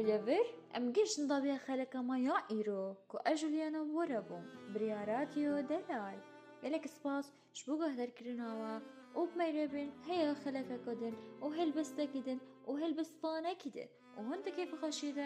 لێڤر ئەم گەشتن بەبێ خەلەکەمە یا ئیرۆ کو ئەژولیانە وەرە بووم بریاراتیۆ دەلال gelek spas ji bo guhdarkirina we û bimêrebin heya xelekeke din û helbestekî din û helbestvanekî din û hin dikê bixweşî de